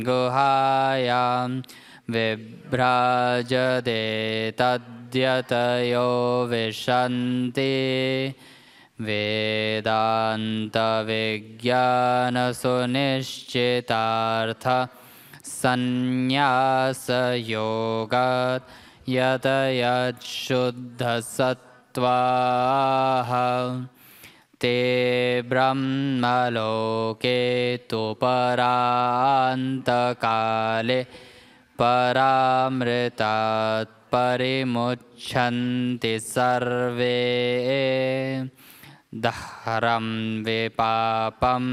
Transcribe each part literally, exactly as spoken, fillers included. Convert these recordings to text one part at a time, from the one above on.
गुहायां विभ्राजते तद्यतयो विशन्ति वेदान्तविज्ञानसुनिश्चितार्थ सन्न्यासयोगात् यतयच्छुद्धसत्त्वाः ते ब्रह्मलोके तु परान्तकाले परामृतात् परिमुच्छन्ति सर्वे दह्रं विपापं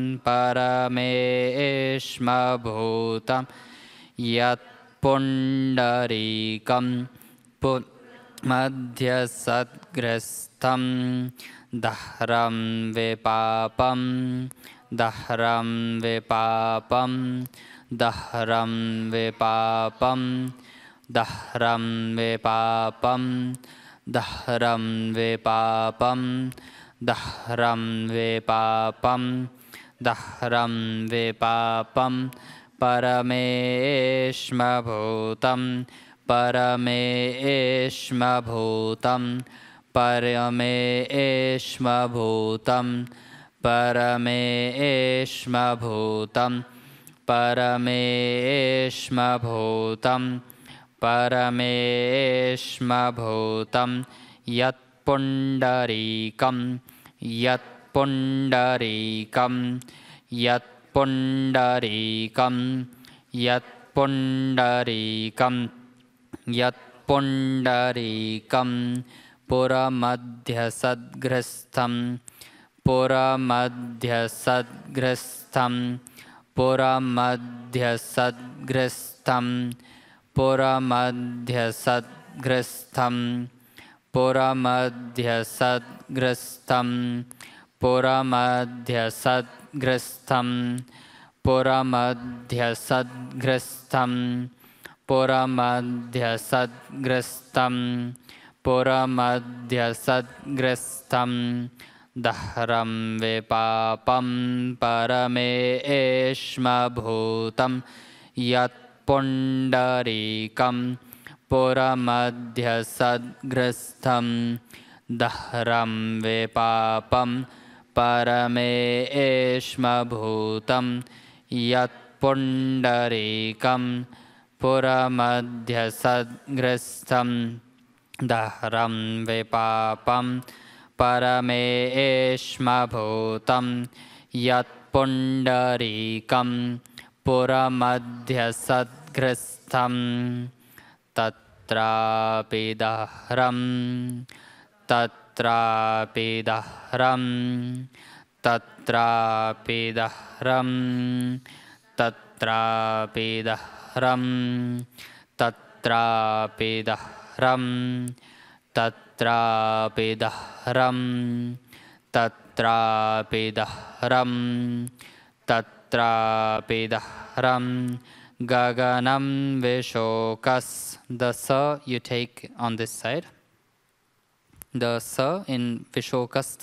परमेष्मभूतं यत्पुण्डरीकं मध्यसद्ग्रस्थं दह्रं विपापं दह्रं विपापं दह्रं विपापं दह्रं विपापं दह्रं विपापं दह्रं विपापं दह्रं विपापं परमेष्मभूतं परमेष्मभूतं परमेष्मभूतं परमेष्मभूतं परमेष्मभूतं परमेष्मभूतं यत्पुण्डरीकं यत्पुण्डरीकं यत्पुण्डरीकं यत्पुण्डरीकं यत्पुण्डरीकं पुरमध्यसद्ग्रस्थं पुरमध्यसद्ग्रस्थं पुरमध्यसद्ग्रस्थं पुरमध्यसद्ग्रस्थं पुरमध्यसद्ग्रस्थं पुरमध्यसद्ग्रस्थं पुरमध्यसद्ग्रस्थं पुरमध्यसद्ग्रस्थं पुरमध्यसद्ग्रस्थं दह्रं विपापं परमेष्मभूतं यत्पुण्डरीकं पुरमध्यसद्ग्रस्थं दह्रं विपापं परमेष्मभूतं यत्पुण्डरीकं पुरमध्यसद्ग्रस्थं दह्रं विपापं परमेष्मभूतं यत्पुण्डरीकं पुरमध्यसद्ग्रस्थं तत्रापि दह्रं तत्रापि दह्रं तत्रापि दह्रं तत्रापि दह्रं तत्रापि दह्रं तत्रापि दह्रं तत्रापि दह्रं तत्रापि दह्रं gaganam vishokas. The sa you take on this side. The sa in vishokas